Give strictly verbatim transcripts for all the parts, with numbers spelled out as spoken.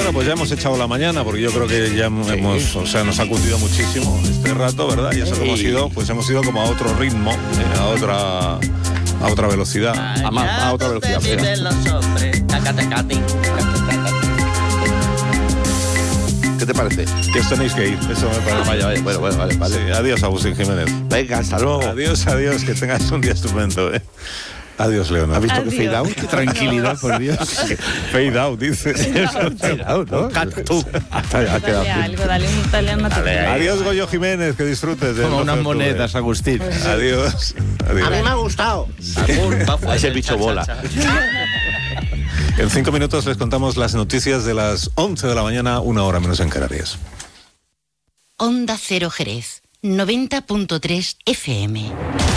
Bueno, pues ya hemos echado la mañana, porque yo creo que ya sí. hemos, o sea, nos ha cundido muchísimo este rato, ¿verdad? Y eso sí. que hemos ido, pues hemos ido como a otro ritmo, eh, a otra, a otra velocidad, a, más, a otra velocidad. ¿Qué te parece? Que os tenéis que ir, eso me parece. Vaya, vaya, bueno, bueno, vale, vale. Sí, adiós, Agustín Jiménez. Venga, hasta luego. Adiós, adiós, que tengas un día estupendo, ¿eh? Adiós, Leonardo. ¿Has visto Adiós. que fade out? Qué tranquilidad, por Dios. Fade out, dices. Fade out, ¿no? Tú. Ha quedado Dale algo, dale un italiano. Adiós, Goyo Jiménez, que disfrutes de Como unas monedas, Agustín. Adiós. Adiós. A mí me ha gustado. A ese bicho bola. En cinco minutos les contamos las noticias de las once de la mañana, una hora menos en Canarias. Onda Cero Jerez, noventa punto tres F M.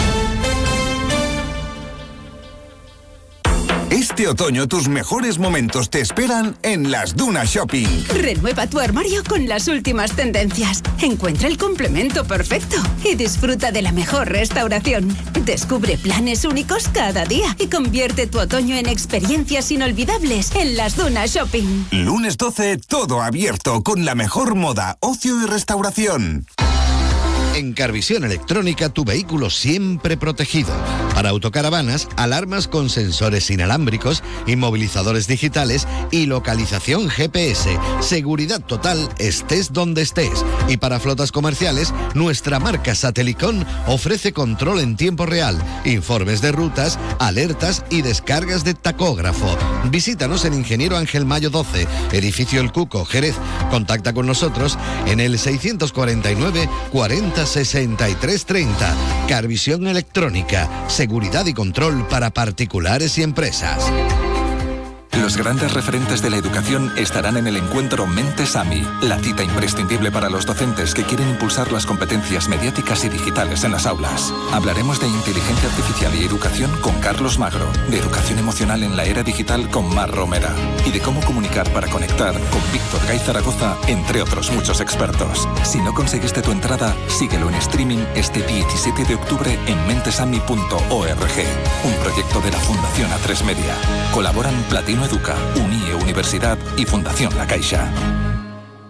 Este otoño tus mejores momentos te esperan en Las Dunas Shopping. Renueva tu armario con las últimas tendencias. Encuentra el complemento perfecto y disfruta de la mejor restauración. Descubre planes únicos cada día y convierte tu otoño en experiencias inolvidables en Las Dunas Shopping. Lunes doce, todo abierto con la mejor moda, ocio y restauración. En Carvisión Electrónica, tu vehículo siempre protegido. Para autocaravanas, alarmas con sensores inalámbricos, inmovilizadores digitales y localización G P S. Seguridad total, estés donde estés. Y para flotas comerciales, nuestra marca Satelicon ofrece control en tiempo real, informes de rutas, alertas y descargas de tacógrafo. Visítanos en Ingeniero Ángel Mayo doce, Edificio El Cuco, Jerez. Contacta con nosotros en el seiscientos cuarenta y nueve, cuarenta, sesenta y tres, treinta. Carvisión Electrónica, seguridad y control para particulares y empresas. Los grandes referentes de la educación estarán en el encuentro Mentes A M I, la cita imprescindible para los docentes que quieren impulsar las competencias mediáticas y digitales en las aulas. Hablaremos de inteligencia artificial y educación con Carlos Magro, de educación emocional en la era digital con Mar Romera y de cómo comunicar para conectar con Víctor Gay Zaragoza, entre otros muchos expertos. Si no conseguiste tu entrada, síguelo en streaming este diecisiete de octubre en mentesami punto org, un proyecto de la Fundación A tres Media. Colaboran Platino Educa, Unie Universidad y Fundación La Caixa.